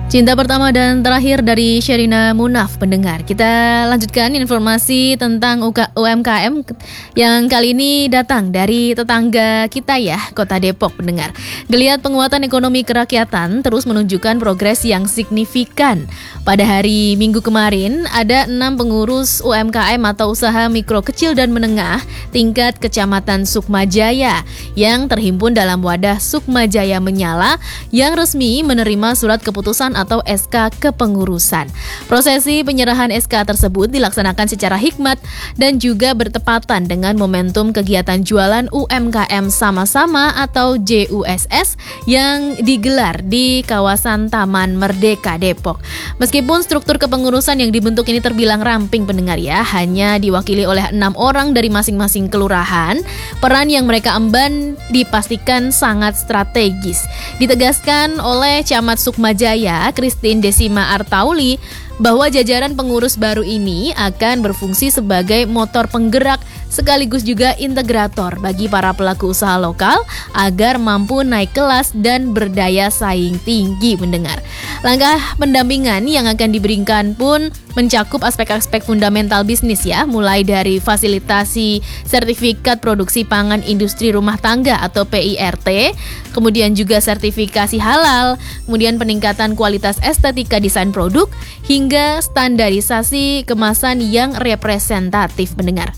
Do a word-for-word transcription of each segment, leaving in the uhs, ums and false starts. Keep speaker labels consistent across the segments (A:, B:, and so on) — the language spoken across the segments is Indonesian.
A: Cinta pertama dan terakhir dari Sherina Munaf, pendengar. Kita lanjutkan informasi tentang U M K M yang kali ini datang dari tetangga kita ya, Kota Depok, pendengar. Geliat penguatan ekonomi kerakyatan terus menunjukkan progres yang signifikan. Pada hari Minggu kemarin, ada enam pengurus U M K M atau usaha mikro kecil dan menengah tingkat Kecamatan Sukmajaya yang terhimpun dalam wadah Sukmajaya Menyala yang resmi menerima surat keputusan atau S K kepengurusan. Prosesi penyerahan S K tersebut dilaksanakan secara hikmat dan juga bertepatan dengan momentum kegiatan jualan U M K M sama-sama atau J U S S yang digelar di kawasan Taman Merdeka Depok. Meskipun struktur kepengurusan yang dibentuk ini terbilang ramping, pendengar ya, hanya diwakili oleh enam orang dari masing-masing kelurahan, peran yang mereka emban dipastikan sangat strategis. Ditegaskan oleh Camat Sukmajaya, Christine Desima Artauli, bahwa jajaran pengurus baru ini akan berfungsi sebagai motor penggerak sekaligus juga integrator bagi para pelaku usaha lokal agar mampu naik kelas dan berdaya saing tinggi, mendengar. Langkah pendampingan yang akan diberikan pun mencakup aspek-aspek fundamental bisnis ya, mulai dari fasilitasi sertifikat produksi pangan industri rumah tangga atau P I R T, kemudian juga sertifikasi halal, kemudian peningkatan kualitas estetika desain produk, hingga standarisasi kemasan yang representatif, mendengar.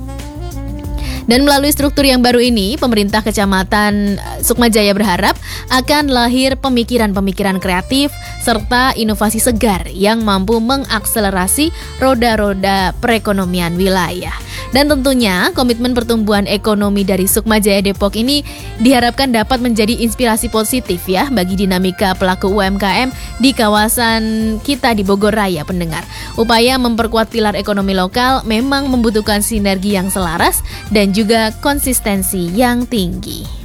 A: Dan melalui struktur yang baru ini, pemerintah Kecamatan Sukmajaya berharap akan lahir pemikiran-pemikiran kreatif serta inovasi segar yang mampu mengakselerasi roda-roda perekonomian wilayah. Dan tentunya komitmen pertumbuhan ekonomi dari Sukmajaya Depok ini diharapkan dapat menjadi inspirasi positif ya bagi dinamika pelaku U M K M di kawasan kita di Bogor Raya, pendengar. Upaya memperkuat pilar ekonomi lokal memang membutuhkan sinergi yang selaras dan juga konsistensi yang tinggi.